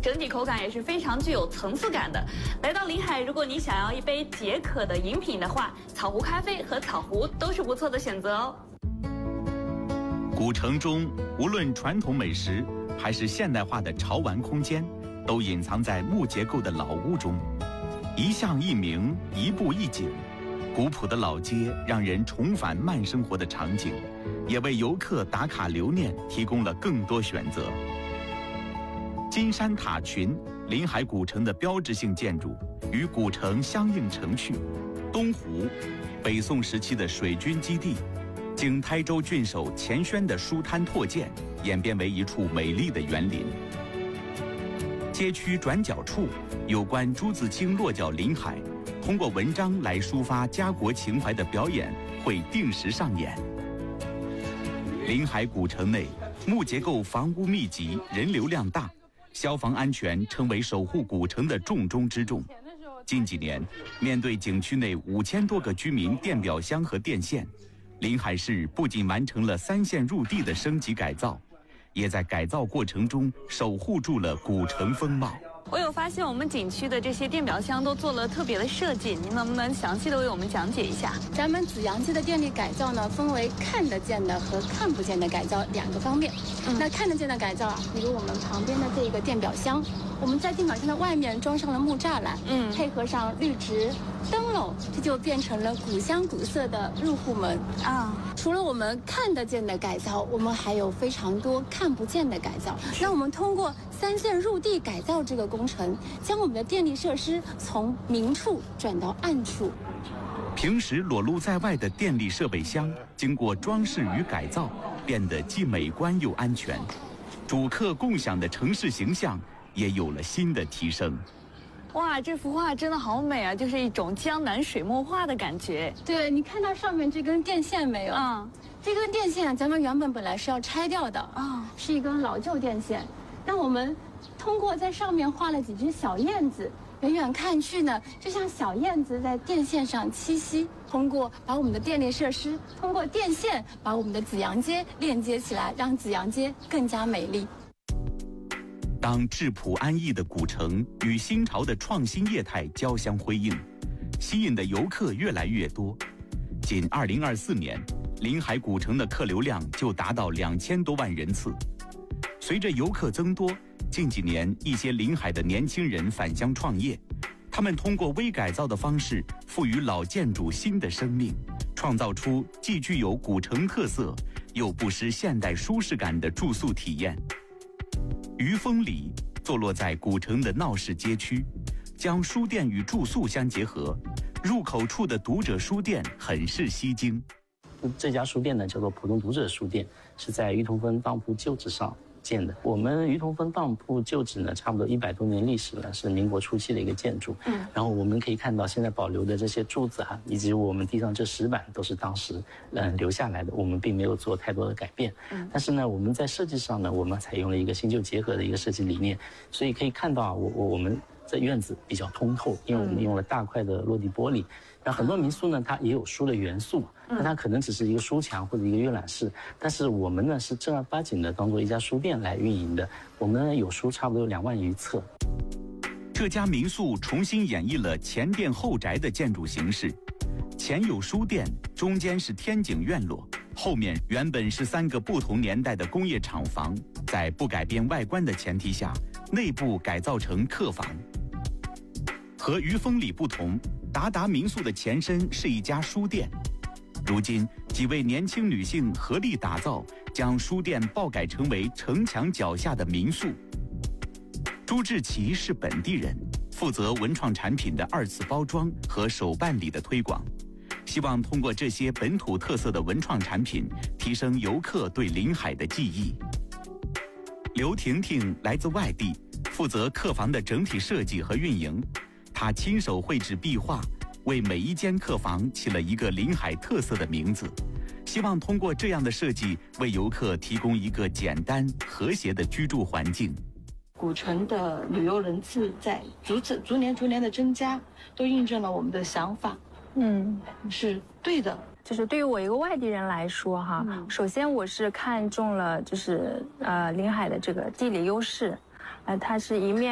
整体口感也是非常具有层次感的。来到临海，如果你想要一杯解渴的饮品的话，草湖咖啡和草湖都是不错的选择哦。 古城中，无论传统美食还是现代化的潮玩空间，都隐藏在木结构的老屋中，一巷一名，一步一景。古朴的老街让人重返慢生活的场景，也为游客打卡留念提供了更多选择。金山塔群，临海古城的标志性建筑，与古城相映成趣。东湖，北宋时期的水军基地，经台州郡守钱轩的书摊拓建，演变为一处美丽的园林。街区转角处，有关朱自清落脚临海，通过文章来抒发家国情怀的表演会定时上演。临海古城内，木结构房屋密集，人流量大，消防安全成为守护古城的重中之重。近几年，面对景区内5000多个居民电表箱和电线，临海市不仅完成了3线入地的升级改造，也在改造过程中守护住了古城风貌。 我有发现我们景区的这些电表箱都做了特别的设计，您能不能详细的为我们讲解一下？ 咱们紫阳街的电力改造呢，分为看得见的和看不见的改造2个方面。那看得见的改造啊，比如我们旁边的这个电表箱，我们在电表箱的外面装上了木栅栏，配合上绿植、灯笼，这就变成了古香古色的入户门啊。除了我们看得见的改造，我们还有非常多看不见的改造。那我们通过3线入地改造这个工程，将我们的电力设施从明处转到暗处。 平时裸露在外的电力设备箱，经过装饰与改造，变得既美观又安全。主客共享的城市形象也有了新的提升。 哇，这幅画真的好美啊，就是一种江南水墨画的感觉。 对，你看到上面这根电线没有？这根电线咱们本来是要拆掉的是一根老旧电线。但我们通过在上面画了几只小燕子，远远看去呢，就像小燕子在电线上栖息。通过把我们的电力设施，通过电线把我们的紫阳街链接起来，让紫阳街更加美丽。 当质朴安逸的古城与新潮的创新业态交相辉映，吸引的游客越来越多。仅2024年，临海古城的客流量就达到2000多万人次。随着游客增多，近几年一些临海的年轻人返乡创业，他们通过微改造的方式赋予老建筑新的生命，创造出既具有古城特色又不失现代舒适感的住宿体验。余风里坐落在古城的闹市街区，将书店与住宿相结合，入口处的读者书店很是吸睛。 这家书店呢叫做普通读者书店，是在于同分当铺旧址上建的。我们于同分当铺旧址呢，差不多100多年历史了，是民国初期的一个建筑。然后我们可以看到现在保留的这些柱子以及我们地上这石板都是当时留下来的，我们并没有做太多的改变。但是呢，我们在设计上呢，我们采用了一个新旧结合的一个设计理念，所以可以看到我们这院子比较通透，因为我们用了大块的落地玻璃。然后很多民宿呢，它也有书的元素，但它可能只是一个书墙或者一个阅览室。但是我们呢是正儿八经的当做一家书店来运营的，我们呢有书差不多有2万余册。 这家民宿重新演绎了前店后宅的建筑形式，前有书店，中间是天井院落，后面原本是3个不同年代的工业厂房，在不改变外观的前提下，内部改造成客房。和余风里不同，达达民宿的前身是一家书店，如今几位年轻女性合力打造，将书店爆改成为城墙脚下的民宿。朱志奇是本地人，负责文创产品的2次包装和手办礼的推广，希望通过这些本土特色的文创产品，提升游客对临海的记忆。刘婷婷来自外地，负责客房的整体设计和运营。他亲手绘制壁画，为每一间客房起了一个临海特色的名字，希望通过这样的设计，为游客提供一个简单和谐的居住环境。 古城的旅游人次在逐年的增加，都印证了我们的想法，是对的。 就是对于我一个外地人来说哈，首先我是看中了就是临海的这个地理优势，它是一面